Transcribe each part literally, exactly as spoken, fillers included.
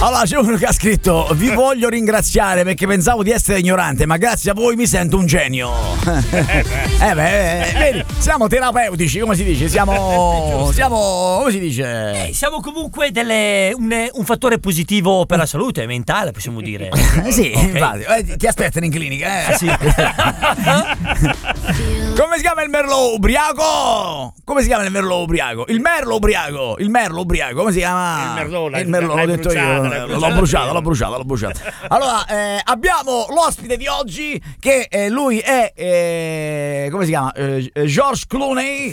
Allora c'è uno che ha scritto: vi voglio ringraziare perché pensavo di essere ignorante, ma grazie a voi mi sento un genio. Eh beh, vedi, siamo terapeutici, come si dice? Siamo, siamo, come si dice? Eh, siamo comunque delle, un, un fattore positivo per la salute mentale, possiamo dire. Sì, okay. infatti. Eh, ti aspettano in clinica, eh? Sì. Come si chiama il merlo ubriaco? Come si chiama il merlo ubriaco? Il merlo ubriaco, il merlo ubriaco, come si chiama? Il merlone. Il merlone, l'ho detto io. L'ho bruciato, l'ho bruciato, l'ho bruciato. Allora, eh, abbiamo l'ospite di oggi che eh, lui è eh, come si chiama? Eh, George Clooney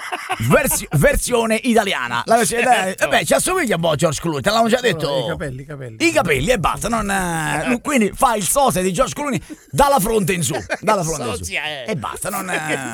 versi- versione italiana. La versione italiana. Eh beh, ci assomiglia un po' a George Clooney, te l'hanno già detto. No, i capelli, i capelli. I capelli e basta, non eh, quindi fa il sosia di George Clooney dalla fronte in su, dalla fronte in su. E basta, non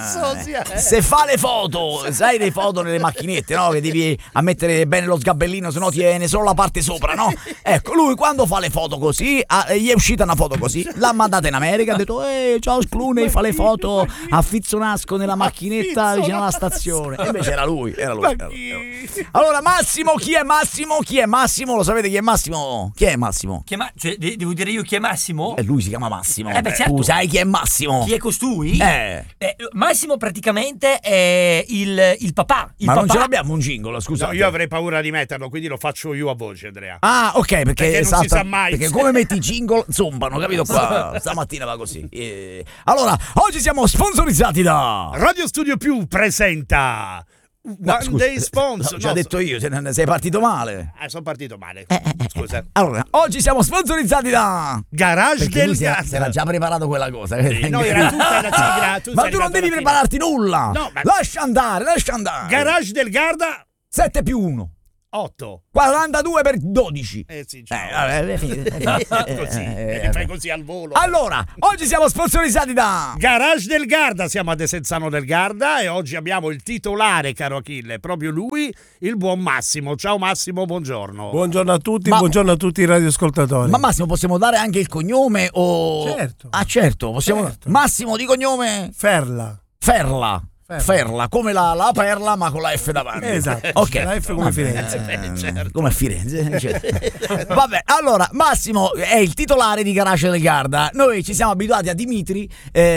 eh, se fa le foto, sai le foto nelle macchinette, no? Che devi ammettere bene lo sgabellino, sennò tiene solo la parte sopra, no? Ecco, lui quando fa le foto così, ah, gli è uscita una foto così, l'ha mandata in America, ha detto "Eh, George Clooney fa le foto a Fizzonasco nella macchinetta vicino alla stazione". E invece era lui, era lui. Era lui. Allora, Massimo, chi è Massimo? Chi è Massimo? Lo sapete chi è Massimo? Chi è Massimo? Chi è ma- cioè, de- devo dire io chi è Massimo? E lui si chiama Massimo. Eh beh, certo. Tu sai chi è Massimo? Chi è costui? Eh. Eh, Massimo praticamente è il, il papà. Il Ma papà. non ce l'abbiamo un jingle, scusa. No, io avrei paura di metterlo, quindi lo faccio io a voce, Andrea. Ah, ok, perché, Perché non si sa mai. Perché come metti i jingle, zombano, capito qua? Stamattina va così. Eh. Allora, oggi siamo sponsorizzati da Radio Studio Più presenta No, One scusa, Day Sponsor. l'ho già no, detto io, se ne sei partito male. Eh, sono partito male. Eh, eh, Scusa. Allora, oggi siamo sponsorizzati da Garage perché del lui si era, Garda. si era già preparato quella cosa. Sì, no, era tutta la sigla. Tu Ma sei tu non arrivato devi alla fine. prepararti nulla. No, ma- Lascia andare, lascia andare. Garage del Garda sette più uno. otto. quarantadue per dodici. Eh sì, Eh, ciao. vabbè, è finito, è finito. Così, Eh, e mi fai eh, così al volo. Allora, oggi siamo sponsorizzati da Garage del Garda, siamo a Desenzano del Garda e oggi abbiamo il titolare, caro Achille, proprio lui, il buon Massimo. Ciao Massimo, buongiorno. Buongiorno a tutti, Ma- buongiorno a tutti i radioascoltatori. Ma Massimo, possiamo dare anche il cognome o Certo. Ah, certo, possiamo Certo. Massimo di cognome Ferla. Ferla. Ferla. Ferla, come la, la perla ma con la F davanti. Esatto. Ok. La F come Firenze. Eh, certo. Come a Firenze. certo. Vabbè, allora Massimo è il titolare di Garage del Garda. Noi ci siamo abituati a Dimitri,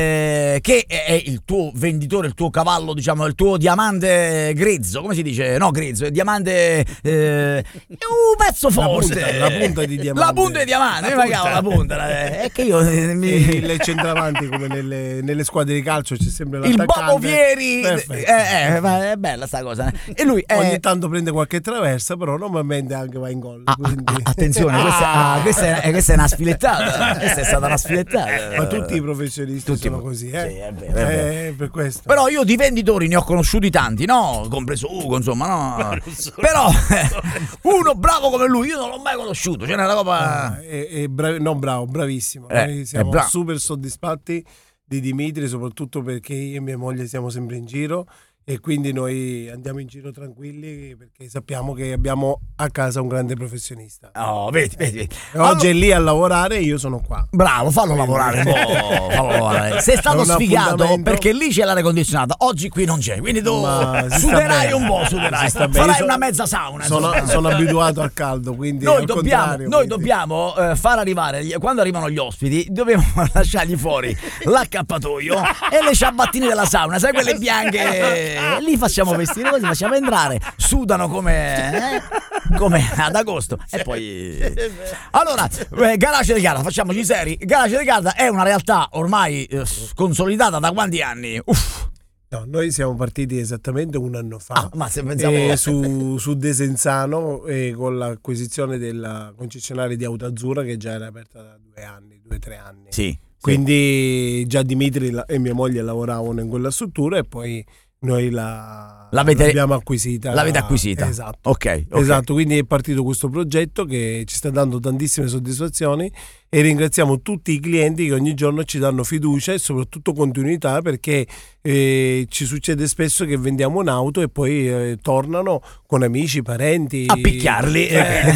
eh, che è il tuo venditore, il tuo cavallo, diciamo, il tuo diamante grezzo. Come si dice? No, grezzo, è diamante. Eh, un pezzo forte. La punta, la punta di diamante. La punta di diamante, mi cagavo la punta. eh, È che io. eh, mi- E le centravanti come nelle, nelle squadre di calcio c'è sempre il l'attaccante. Bobo Vieri. Perfetto. Eh, eh, ma è bella sta cosa. E lui è. Ogni tanto prende qualche traversa, però normalmente anche va in gol. Ah, quindi- ah, ah, attenzione, questa, ah, questa, è, questa è una sfilettata. Questa è stata una sfilettata. Ma tutti i professionisti Tutti sono i- così, eh? Sì, è vero, è vero. Eh, per questo. Però io di venditori ne ho conosciuti tanti, no? Compreso Ugo, insomma, no? Però eh, uno bravo come lui, io non l'ho mai conosciuto. C'è una roba. Ah, è, è bravi- no, bravo, bravissimo. Eh, Noi è siamo bravo. super soddisfatti di Dimitri, soprattutto perché io e mia moglie siamo sempre in giro e quindi noi andiamo in giro tranquilli perché sappiamo che abbiamo a casa un grande professionista. Oh, vedi, vedi, vedi. E oggi è lì a lavorare e io sono qua. Bravo, fallo lavorare un po', fallo lavorare. Sei stato È un sfigato appuntamento. perché lì c'è l'aria condizionata, oggi qui non c'è, quindi tu Ma si sta suderai bene. un po', suderai. Si sta bene. Farai Io sono- una mezza sauna. Sono, insomma. sono abituato al caldo, quindi Noi al dobbiamo, contrario, noi quindi- dobbiamo eh, far arrivare, gli- quando arrivano gli ospiti, dobbiamo lasciargli fuori l'accappatoio e le ciabattine della sauna, sai quelle bianche? Li facciamo vestire così, facciamo entrare, sudano come, eh, come ad agosto. E poi. Allora, eh, Garage del Garda, facciamoci seri. Garage del Garda è una realtà ormai eh, consolidata da quanti anni? Uff. No, noi siamo partiti esattamente un anno fa. Ah, ma se pensavo. eh, su, su Desenzano eh, con l'acquisizione della concessionaria di Auto Azzurra che già era aperta da due anni, due o tre anni. Sì. Quindi già Dimitri la- e mia moglie lavoravano in quella struttura e poi noi la, L'avete- l'abbiamo acquisita. L'avete acquisita. Esatto. Ok, ok. Esatto, quindi è partito questo progetto che ci sta dando tantissime soddisfazioni e ringraziamo tutti i clienti che ogni giorno ci danno fiducia e soprattutto continuità perché eh, ci succede spesso che vendiamo un'auto e poi eh, tornano con amici, parenti A picchiarli. Eh,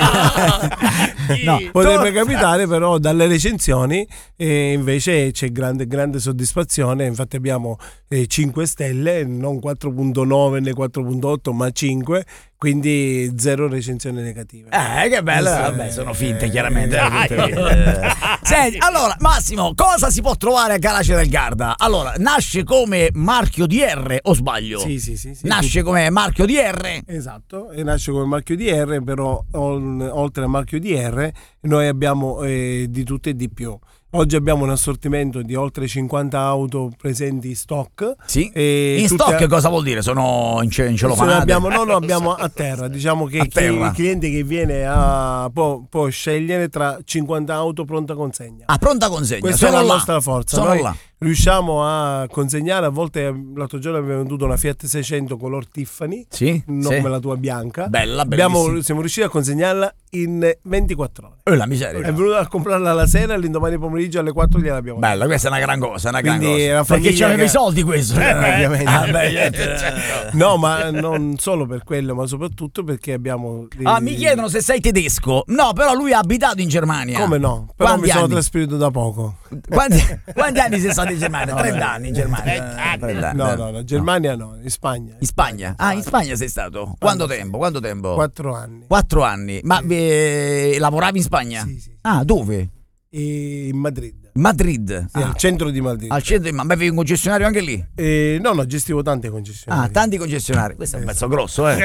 No, potrebbe tor- capitare, però dalle recensioni eh, invece c'è grande, grande soddisfazione. Infatti abbiamo eh, cinque stelle, non quattro virgola nove né quattro virgola otto ma cinque, quindi zero recensioni negative. Eh, che bello, Sì, vabbè, sono finte eh, chiaramente. dai. tutte finte. Senti, allora, Massimo, cosa si può trovare a Carace del Garda? Allora, nasce come marchio D R, o sbaglio? Sì, sì, sì. sì Nasce tutto. come marchio D R? Esatto, e nasce come marchio D R, però ol- oltre al marchio D R noi abbiamo eh, di tutto e di più. Oggi abbiamo un assortimento di oltre cinquanta auto presenti in stock. Sì. E In tutte- stock cosa vuol dire? Sono in, ce- in Sì, celofanate? abbiamo, no, no, abbiamo a terra. Diciamo che A chi- terra. il cliente che viene a, può, può scegliere tra cinquanta auto pronta consegna. Ah, pronta consegna. Questa sono è la là. nostra forza. Sono Noi là. riusciamo a consegnare, a volte l'altro giorno abbiamo venduto una Fiat seicento color Tiffany, Sì, non sì. come la tua bianca. Bella, Abbiamo, bellissima. siamo riusciti a consegnarla in ventiquattro ore. Eh, la miseria. È venuta a comprarla la sera e l'indomani pomeriggio alle quattro gliel'abbiamo data. Bella, questa è una gran cosa, una gran Quindi cosa. è una Perché famiglia c'aveva che- i soldi questo. Eh, ovviamente. Ah, beh, certo. No, ma non solo per quello, ma soprattutto perché abbiamo dei- Ah, mi chiedono se sei tedesco. No, però lui ha abitato in Germania. Come no? Però Quanti mi sono anni? trasferito da poco. Quanti, quanti anni sei stato in Germania? trenta anni in Germania. Eh, trenta anni. No, no, no, Germania no, in Spagna. In Spagna? Ah, in Spagna sei stato? Quanto tempo? Quanto tempo? Quattro anni. Quattro anni. Ma eh, lavoravi in Spagna? Sì, sì. Ah, dove? E in Madrid. Madrid. Sì, Ah, al centro di Madrid. al centro, ma avevi un concessionario anche lì? E, no, no, gestivo tante concessionarie. Ah, tanti concessionari. Questo è un pezzo grosso, eh.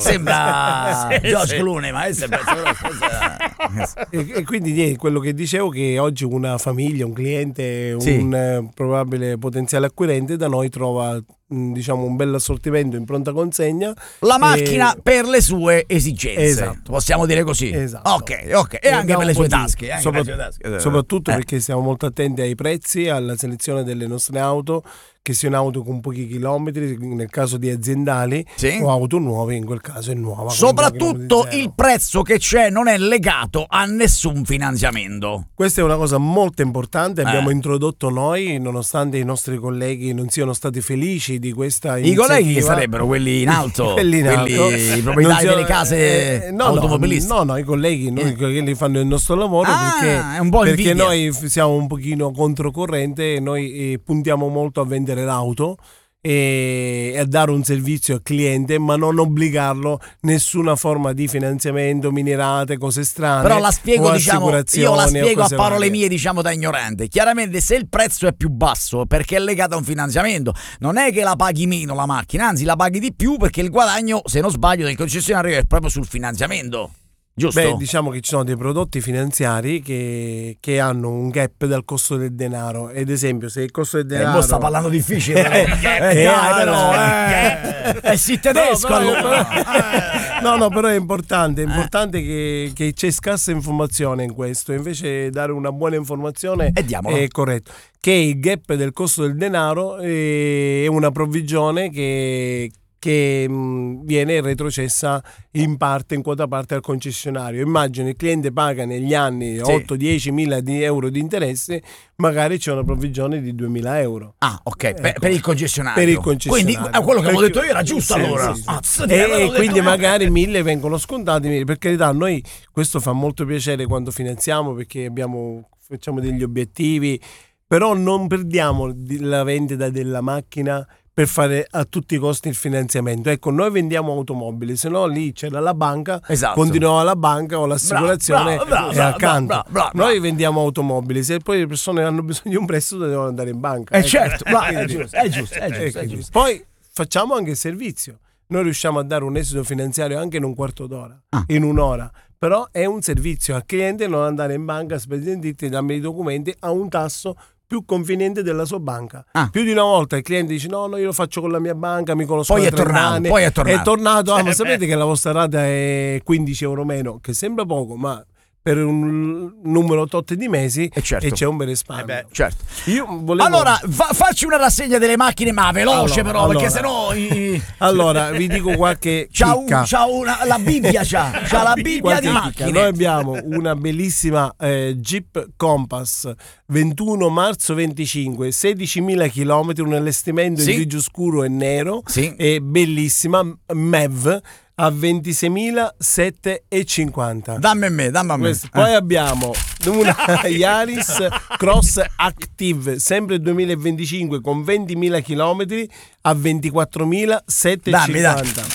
Sembra Sì, George sì. Clooney, ma questo è un pezzo grosso. questo è- E, e quindi niente, quello che dicevo che oggi una famiglia, un cliente, Sì. un eh, probabile potenziale acquirente da noi trova mh, diciamo un bel assortimento in pronta consegna. La E- macchina per le sue esigenze. Esatto. Possiamo dire così. Esatto. Ok, ok. E E anche da per un le po' sue di- tasche. anche sopra- per le sue tasche. Soprattutto Eh. perché siamo molto attenti ai prezzi, alla selezione delle nostre auto, che siano auto con pochi chilometri, nel caso di aziendali, Sì. o auto nuove, in quel caso è nuova. quindi Soprattutto chilometri zero. il prezzo che c'è non è legato a nessun finanziamento. Questa è una cosa molto importante, abbiamo Eh. introdotto noi, nonostante i nostri colleghi non siano stati felici di questa I colleghi che iniziativa. sarebbero quelli in alto, Quelli in alto. quelli i proprietari Non siano- delle case eh, no, automobilistiche. No, no, no, i colleghi, noi Eh. che fanno il nostro lavoro Ah, perché, è un po' perché invidia. noi f- siamo un pochino controcorrente e noi eh, puntiamo molto a vendere l'auto e e a dare un servizio al cliente, ma non obbligarlo nessuna forma di finanziamento, minerate, cose strane. Però la spiego, o diciamo, io la assicurazioni o spiego a cose parole varie. mie, diciamo da ignorante. Chiaramente se il prezzo è più basso perché è legato a un finanziamento, non è che la paghi meno la macchina, anzi la paghi di più perché il guadagno, se non sbaglio, del concessionario è proprio sul finanziamento. Giusto? Beh, diciamo che ci sono dei prodotti finanziari che, che hanno un gap dal costo del denaro. Ad esempio, se il costo del Eh, denaro. mo sta parlando difficile, però. Eh, Eh, dai, però, allora. eh, eh, sì, tedesco No, però- allora. No, no, però è importante, Eh. è importante che, che c'è scarsa informazione in questo, invece dare una buona informazione E diamola. è corretto. Che il gap del costo del denaro è una provvigione che, che mh, viene retrocessa in parte, in quota parte al concessionario. Immagino il cliente paga negli anni Sì. otto dieci mila di euro di interesse, magari c'è una provvigione di duemila euro. Ah, ok, per, Ecco. per il concessionario. Per il concessionario. Quindi eh, quello che avevo Perché- detto io era giusto Sì, allora. sì, sì. Ah, zz, E, ti avevo e detto quindi io. magari mille vengono scontati, mille. Per carità, noi questo fa molto piacere quando finanziamo perché abbiamo, facciamo degli obiettivi, però non perdiamo di- la vendita della macchina per fare a tutti i costi il finanziamento. Ecco, noi vendiamo automobili, se no lì c'era la banca, Esatto. continuava la banca o l'assicurazione Bravo, bravo, e bravo, accanto. bravo, bravo, bravo. Noi vendiamo automobili, se poi le persone hanno bisogno di un prestito devono andare in banca. Eh Ecco. certo, bravo, è Quindi- giusto, è giusto, è giusto, Ecco, è giusto. Poi facciamo anche il servizio. Noi riusciamo a dare un esito finanziario anche in un quarto d'ora, Ah. in un'ora. Però è un servizio al cliente non andare in banca, spedire ditti, dammi i documenti a un tasso più conveniente della sua banca. Ah. Più di una volta il cliente dice no, no, io lo faccio con la mia banca, mi conosco Poi da è trenta tornato, anni. poi è tornato. È tornato, ah, ma sapete che la vostra rata è quindici euro meno, che sembra poco, ma per un numero tot di mesi Eh, certo. e c'è un bel risparmio. Eh beh. Certo. Io volevo... Allora, fa- facci una rassegna delle macchine, ma veloce Allora, però, allora. perché sennò i- Allora, vi dico qualche c'ha, un- chicca. c'ha una, la Bibbia, c'ha, c'ha la Bibbia Qualche di chicca. macchine. Noi abbiamo una bellissima eh, Jeep Compass ventuno marzo venticinque, sedicimila chilometri, un allestimento Sì. in grigio scuro e nero, Sì. è bellissima, M E V a ventiseiemilasettecentocinquanta. Dammi a me, dammi a me. Questo. Poi abbiamo una Yaris Cross Active, sempre duemilaventicinque, con ventimila chilometri a Dammi, dammi. ventiquattromilasettecentocinquanta. Ecco.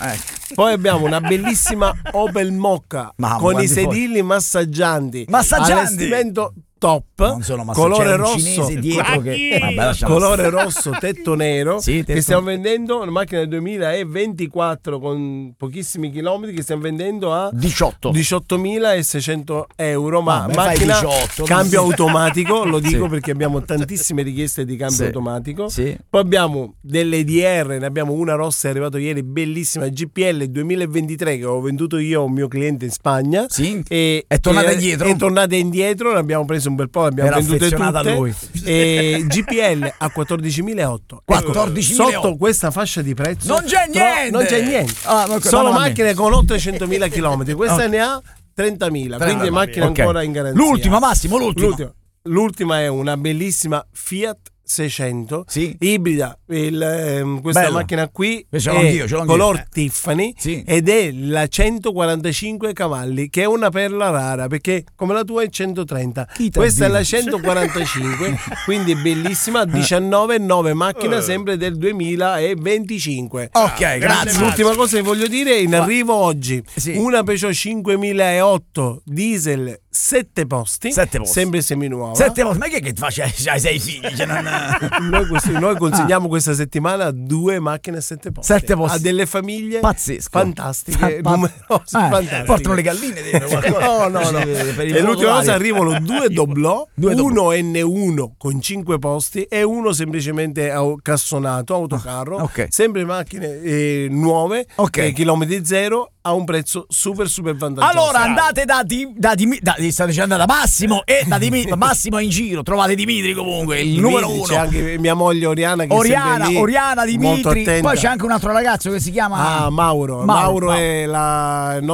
Poi abbiamo una bellissima Opel Mokka Mamma, con i guardi sedili massaggianti. Massaggianti? Allestimento top, Non sono massaggianti, colore c'è un rosso, cinese dietro che... Vabbè, lasciamo colore stare. rosso, tetto nero. Sì, tetto- Che stiamo vendendo una macchina del duemilaventiquattro con pochissimi chilometri, che stiamo vendendo a diciotto. diciottomilaseicento euro, ma Vabbè, fai macchina diciotto, cambio non si- automatico, lo dico Sì. perché abbiamo tantissime richieste di cambio Sì. automatico. Sì. Poi abbiamo delle D R, ne abbiamo una rossa, è arrivato ieri, bellissima, G P L duemilaventitré, che ho venduto io a un mio cliente in Spagna. Sì. E, È tornata e- indietro? È tornata indietro, ne abbiamo preso un bel po', abbiamo Era vendute affezionata tutte. a lui. E G P L a quattordicimilaottocento. quattordicimilaottocento. Sotto questa fascia di prezzo Non c'è tro- niente! non c'è niente. Ah, ma- Sono mamma mia. macchine con ottocentomila chilometri. Questa Ok. ne ha trentamila, quindi è Mamma macchina mia. Ok. ancora in garanzia. L'ultima, Massimo, l'ultima. L'ultima. L'ultima è una bellissima Fiat seicento Sì. ibrida. Il, ehm, questa Bella. macchina qui Ce è l'ho anch'io, ce l'ho anch'io. color Eh. Tiffany Sì. ed è la centoquarantacinque cavalli, che è una perla rara perché come la tua è centotrenta. Chi t'ha Questa è detto? la centoquarantacinque, quindi è bellissima. diciannove virgola nove macchina sempre del duemilaventicinque. Ok, grazie. L'ultima cosa che voglio dire, in arrivo oggi Sì. una Peugeot cinquemilaotto diesel sette posti, Sette posti. sempre seminuova. Sette volte, ma che, che fa? C'hai, c'hai sei figli? Cioè, non... Noi, questi- noi consegniamo questa settimana due macchine a sette posti. Sette posti. A delle famiglie Pazzesco. fantastiche, Pa- numerose, eh, fantastiche. portano le galline dentro qualcosa. No, no, no. Per il E l'ultima cosa, volontari. arrivano due doblò, Due uno N uno con cinque posti e uno semplicemente au- cassonato, autocarro. ok. Sempre macchine eh, nuove, Ok. eh, chilometri zero, a un prezzo super super vantaggioso. Allora andate da, Di, da, Dimi- da, sto dicendo da Massimo e da Dimitri. Massimo è in giro, trovate Dimitri comunque, il Dimitri, numero uno. c'è anche mia moglie Oriana che è Oriana, sempre lì, Oriana, molto Dimitri. attenta. Poi c'è anche un altro ragazzo che si chiama Ah, Mauro. Mauro, Mauro, Mauro. è la- il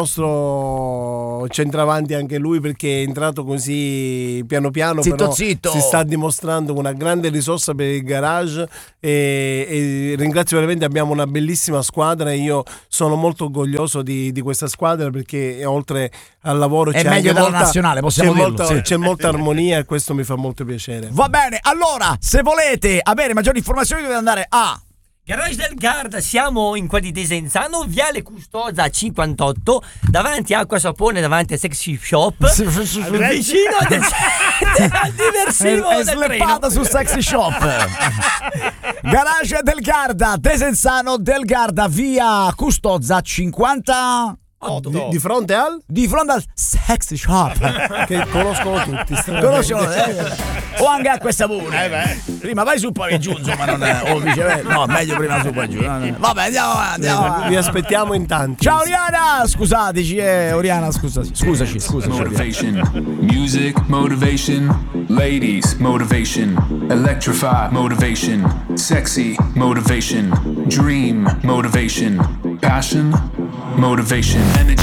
nostro centravanti anche lui, perché è entrato così piano piano, Zitto, però zitto. si sta dimostrando una grande risorsa per il garage e, e ringrazio veramente, abbiamo una bellissima squadra e io sono molto orgoglioso di, di questa squadra, perché oltre al lavoro È c'è meglio anche della molta, nazionale, possiamo c'è dirlo, molta, sì. c'è molta armonia e questo mi fa molto piacere. Va bene, allora, se volete avere maggiori informazioni dovete andare a Garage del Garda, siamo in qua di Desenzano, Viale Custoza cinquantotto, davanti a Acqua Sapone, davanti a Sexy Shop, vicino del, al diversivo è, è del sleppata treno. su Sexy Shop. Garage del Garda, Desenzano del Garda, via Custoza cinquanta. Di, di fronte al Di fronte al Sexy Shop. che conoscono tutti, Conoscono, eh? O anche a questa pure. Prima vai su poi giù, insomma, non è, o viceversa. No, meglio prima su poi giù. No, no. Vabbè, andiamo avanti, andiamo avanti. vi aspettiamo in tanti. Ciao Oriana, scusateci, eh, Oriana, scusaci, scusaci, scusaci. Oriana. Motivation, music, motivation, ladies, motivation, electrify, motivation, sexy, motivation, dream, motivation, passion, motivation, energy.